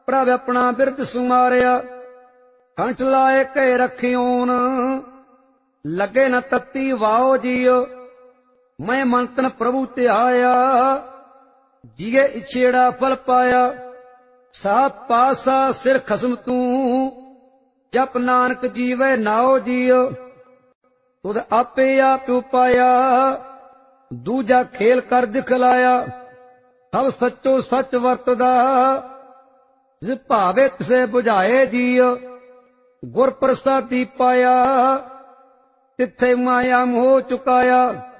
ਪ੍ਰਭ ਆਪਣਾ ਬਿਰਦ ਸੁਮਾਰਿਆ। ਕੰਠ ਲਾਏ ਕੈ ਰਖਿਓਨ ਲੱਗੇ ਨ ਤਤੀ ਵਾਓ ਜੀਓ। ਮੈਂ ਮੰਤਨ ਪ੍ਰਭੂ ਧਿਆਇਆ ਜੀਏ ਇਛੇੜਾ ਫਲ ਪਾਇਆ। ਸਾਹ ਪਾਸਾ ਸਿਰ ਖਸਮ ਤੂੰ ਜਪ ਨਾਨਕ ਜੀਵੈ ਨਾਉ ਜੀਓ। ਤੁਧ ਆਪੇ ਆਪ ਉਪਾਇਆ ਦੂਜਾ ਖੇਲ ਕਰ ਦਿਖਲਾਇਆ। ਸਭ ਸੱਚੋ ਸੱਚ ਵਰਤਦਾ ਜਿਸ ਭਾਵੇ ਤਿਸੇ ਬੁਝਾਏ ਜੀਓ। ਗੁਰ ਪ੍ਰਸਾਦੀ ਪਾਇਆ ਤਿੱਥੇ ਮਾਇਆ ਮੋਹ ਚੁਕਾਇਆ।